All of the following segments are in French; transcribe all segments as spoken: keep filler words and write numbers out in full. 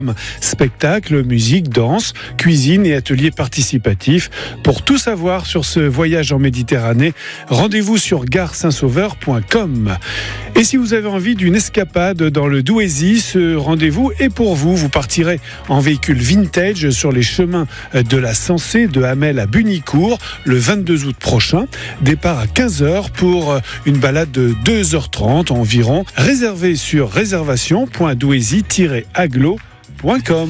Spectacles, musique, danse, cuisine et ateliers participatifs. Pour tout savoir sur ce voyage en Méditerranée, rendez-vous sur gare saint sauveur point com. Et si vous avez envie d'une escapade dans le Douaisis, ce rendez-vous est pour vous. Vous partirez en véhicule vintage sur les chemins de la Sensée de Hamel à Bunicourt le vingt-deux août prochain. Départ à quinze heures pour une balade de deux heures trente environ. Réservé sur réservation point douaisis tiret aglo point com.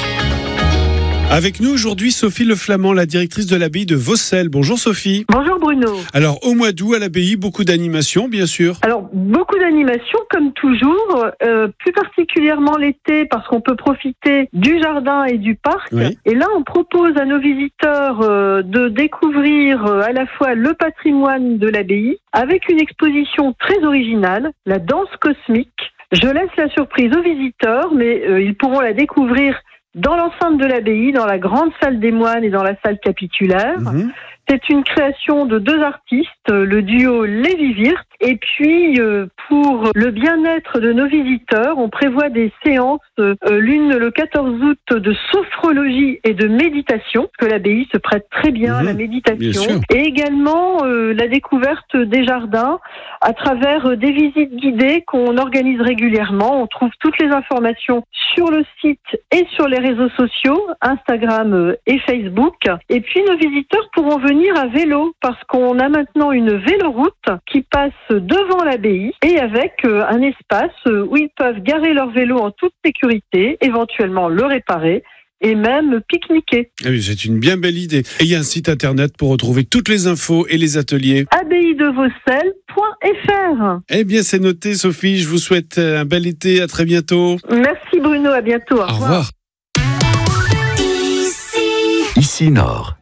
Avec nous aujourd'hui Sophie Le Flamand, la directrice de l'abbaye de Vaucelles. Bonjour Sophie. Bonjour Bruno. Alors au mois d'août à l'abbaye, beaucoup d'animations bien sûr. Alors beaucoup d'animations comme toujours, euh, plus particulièrement l'été parce qu'on peut profiter du jardin et du parc. Oui. Et là on propose à nos visiteurs euh, de découvrir euh, à la fois le patrimoine de l'abbaye avec une exposition très originale, la danse cosmique. Je laisse la surprise aux visiteurs, mais euh, ils pourront la découvrir dans l'enceinte de l'abbaye, dans la grande salle des moines et dans la salle capitulaire. Mmh. C'est une création de deux artistes, le duo Lévi-Wirth. Et puis, euh, pour le bien-être de nos visiteurs, on prévoit des séances, euh, l'une le quatorze août de sophrologie et de méditation, que l'abbaye se prête très bien mmh, à la méditation. Et également euh, la découverte des jardins à travers des visites guidées qu'on organise régulièrement. On trouve toutes les informations sur le site et sur les réseaux sociaux, Instagram et Facebook. Et puis, nos visiteurs pourront venir à vélo parce qu'on a maintenant une véloroute qui passe devant l'abbaye et avec un espace où ils peuvent garer leur vélo en toute sécurité, éventuellement le réparer et même pique-niquer. Ah oui, c'est une bien belle idée. Et il y a un site internet pour retrouver toutes les infos et les ateliers. abbaye de vaucelles point f r. Eh bien, c'est noté, Sophie. Je vous souhaite un bel été. À très bientôt. Merci Bruno. À bientôt. Au, Au revoir. revoir. Ici, Ici Nord.